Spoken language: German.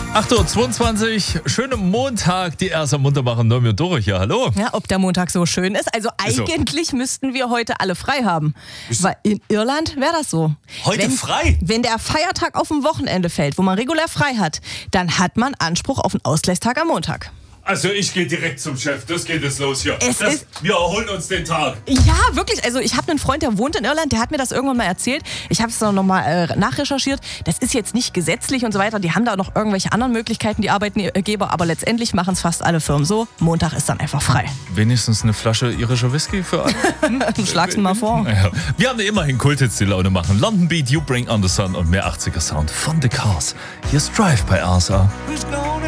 8:22 Uhr, schönen Montag, die erste Muntermacher Nomi und Doro hier, hallo. Ja, ob der Montag so schön ist. Also eigentlich müssten wir heute alle frei haben. Weil in Irland wäre das so. Heute frei? Wenn der Feiertag auf ein Wochenende fällt, wo man regulär frei hat, dann hat man Anspruch auf einen Ausgleichstag am Montag. Also ich gehe direkt zum Chef, das geht jetzt los hier. Wir erholen uns den Tag. Ja, wirklich. Also ich habe einen Freund, der wohnt in Irland, der hat mir das irgendwann mal erzählt. Ich habe es dann nochmal nachrecherchiert. Das ist jetzt nicht gesetzlich und so weiter. Die haben da noch irgendwelche anderen Möglichkeiten, die Arbeitgeber. Aber letztendlich machen es fast alle Firmen so. Montag ist dann einfach frei. Wenigstens eine Flasche irischer Whisky für alle. Schlag's mir mal vor. Ja. Wir haben immerhin Kulthits, die Laune machen. London Beat, You Bring On The Sun und mehr 80er Sound von The Cars. Hier ist Drive bei RSA.